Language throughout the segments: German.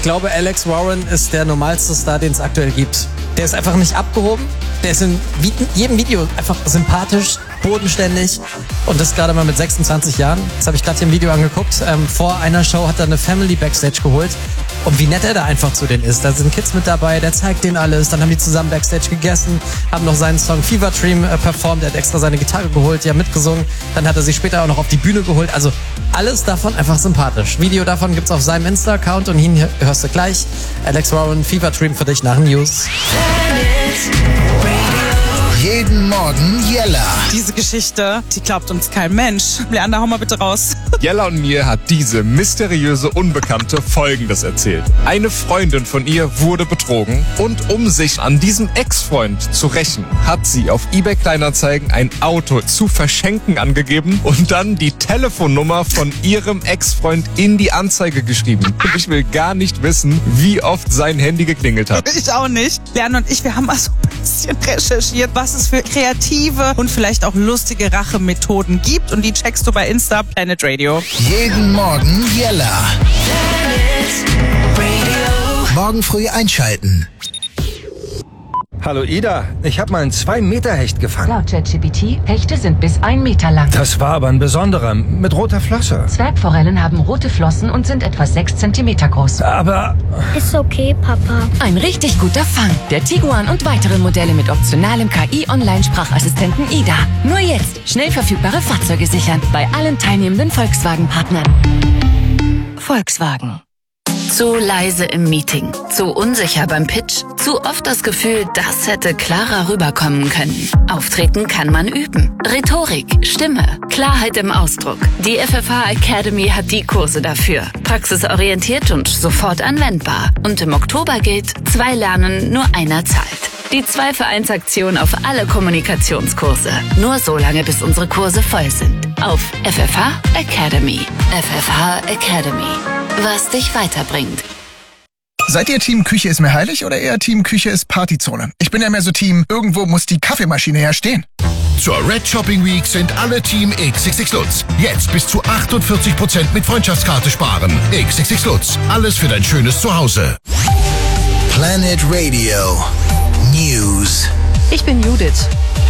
glaube, Alex Warren ist der normalste Star, den es aktuell gibt. Der ist einfach nicht abgehoben. Der ist in jedem Video einfach sympathisch, bodenständig. Und das gerade mal mit 26 Jahren. Das habe ich gerade hier im Video angeguckt. Vor einer Show hat er eine Family Backstage geholt. Und wie nett er da einfach zu denen ist. Da sind Kids mit dabei, der zeigt denen alles. Dann haben die zusammen Backstage gegessen, haben noch seinen Song Fever Dream performt. Er hat extra seine Gitarre geholt, die haben mitgesungen. Dann hat er sie später auch noch auf die Bühne geholt. Also alles davon einfach sympathisch. Video davon gibt's auf seinem Insta-Account und ihn hörst du gleich. Alex Warren, Fever Dream für dich nach den News. Jeden Morgen Jella. Diese Geschichte, die glaubt uns kein Mensch. Leander, hau mal bitte raus. Jella und mir hat diese mysteriöse Unbekannte Folgendes erzählt. Eine Freundin von ihr wurde betrogen und um sich an diesem Ex-Freund zu rächen, hat sie auf eBay Kleinanzeigen ein Auto zu verschenken angegeben und dann die Telefonnummer von ihrem Ex-Freund in die Anzeige geschrieben. Und ich will gar nicht wissen, wie oft sein Handy geklingelt hat. Ich auch nicht. Leander und ich, wir haben mal so ein bisschen recherchiert, was es für kreative und vielleicht auch lustige Rachemethoden gibt. Und die checkst du bei Insta Planet Radio. Jeden Morgen Jella. Morgen früh einschalten. Hallo Ida, ich habe mal einen 2-Meter-Hecht gefangen. Laut ChatGPT, Hechte sind bis 1 Meter lang. Das war aber ein besonderer, mit roter Flosse. Zwergforellen haben rote Flossen und sind etwa 6 Zentimeter groß. Aber... Ist okay, Papa. Ein richtig guter Fang. Der Tiguan und weitere Modelle mit optionalem KI-Online-Sprachassistenten Ida. Nur jetzt schnell verfügbare Fahrzeuge sichern bei allen teilnehmenden Volkswagen-Partnern. Volkswagen. Zu leise im Meeting, zu unsicher beim Pitch, zu oft das Gefühl, das hätte klarer rüberkommen können. Auftreten kann man üben. Rhetorik, Stimme, Klarheit im Ausdruck. Die FFH Academy hat die Kurse dafür. Praxisorientiert und sofort anwendbar. Und im Oktober gilt, 2 lernen, nur einer zahlt. Die 2-für-1-Aktion auf alle Kommunikationskurse. Nur so lange, bis unsere Kurse voll sind. Auf FFH Academy. FFH Academy. Was dich weiterbringt. Seid ihr Team Küche ist mir heilig oder eher Team Küche ist Partyzone? Ich bin ja mehr so Team, irgendwo muss die Kaffeemaschine ja stehen. Zur Red Shopping Week sind alle Team XXX Lutz. Jetzt bis zu 48% mit Freundschaftskarte sparen. XXX Lutz. Alles für dein schönes Zuhause. Planet Radio News. Ich bin Judith.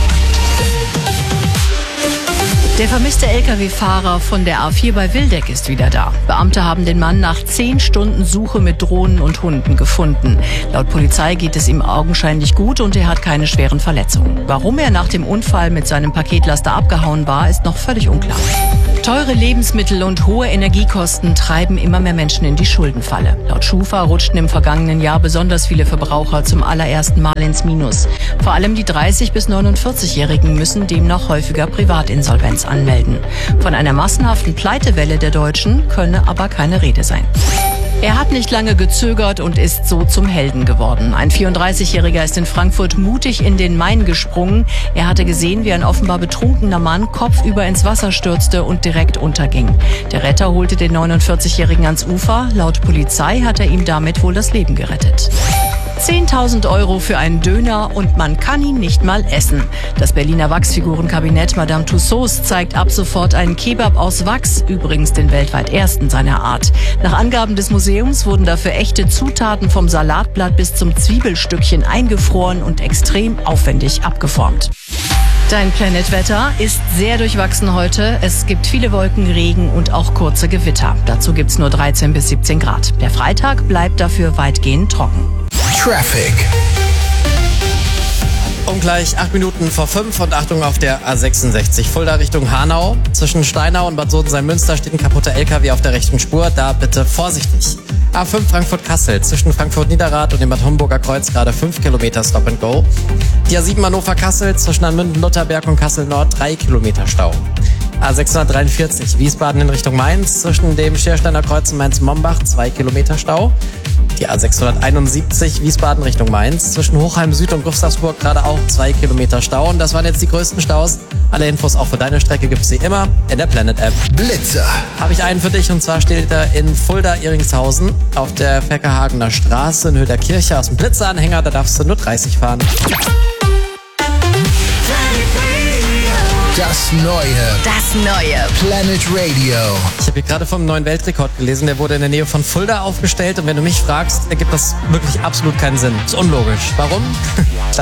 Der vermisste Lkw-Fahrer von der A4 bei Wildeck ist wieder da. Beamte haben den Mann nach 10 Stunden Suche mit Drohnen und Hunden gefunden. Laut Polizei geht es ihm augenscheinlich gut und er hat keine schweren Verletzungen. Warum er nach dem Unfall mit seinem Paketlaster abgehauen war, ist noch völlig unklar. Teure Lebensmittel und hohe Energiekosten treiben immer mehr Menschen in die Schuldenfalle. Laut Schufa rutschten im vergangenen Jahr besonders viele Verbraucher zum allerersten Mal ins Minus. Vor allem die 30- bis 49-Jährigen müssen demnach häufiger Privatinsolvenz anmelden. Von einer massenhaften Pleitewelle der Deutschen könne aber keine Rede sein. Er hat nicht lange gezögert und ist so zum Helden geworden. Ein 34-Jähriger ist in Frankfurt mutig in den Main gesprungen. Er hatte gesehen, wie ein offenbar betrunkener Mann kopfüber ins Wasser stürzte und direkt unterging. Der Retter holte den 49-Jährigen ans Ufer. Laut Polizei hat er ihm damit wohl das Leben gerettet. 10.000 € für einen Döner und man kann ihn nicht mal essen. Das Berliner Wachsfigurenkabinett Madame Tussauds zeigt ab sofort einen Kebab aus Wachs, übrigens den weltweit ersten seiner Art. Nach Angaben des Museums wurden dafür echte Zutaten vom Salatblatt bis zum Zwiebelstückchen eingefroren und extrem aufwendig abgeformt. Dein Planetwetter ist sehr durchwachsen heute. Es gibt viele Wolken, Regen und auch kurze Gewitter. Dazu gibt's nur 13 bis 17 Grad. Der Freitag bleibt dafür weitgehend trocken. Traffic. Um gleich 8 Minuten vor 5 und Achtung auf der A66 Fulda Richtung Hanau. Zwischen Steinau und Bad Sodensein-Münster steht ein kaputter LKW auf der rechten Spur. Da bitte vorsichtig. A5 Frankfurt-Kassel zwischen Frankfurt-Niederrad und dem Bad Homburger Kreuz gerade 5 Kilometer Stop and Go. Die A7 Hannover-Kassel zwischen Anmünden-Lutherberg und Kassel-Nord 3 Kilometer Stau. A643 Wiesbaden in Richtung Mainz zwischen dem Schiersteiner Kreuz und Mainz-Mombach 2 Kilometer Stau. Die A671 Wiesbaden Richtung Mainz zwischen Hochheim Süd und Gustavsburg gerade auch 2 Kilometer Stau. Und das waren jetzt die größten Staus. Alle Infos auch für deine Strecke gibt's wie immer in der Planet App. Blitzer. Habe ich einen für dich und zwar steht er in Fulda-Iringshausen auf der Feckerhagener Straße in Höhe der Kirche aus dem Blitzeranhänger. Da darfst du nur 30 fahren. Das neue Planet Radio. Ich habe hier gerade vom neuen Weltrekord gelesen, der wurde in der Nähe von Fulda aufgestellt und wenn du mich fragst, ergibt das wirklich absolut keinen Sinn. Ist unlogisch. Warum?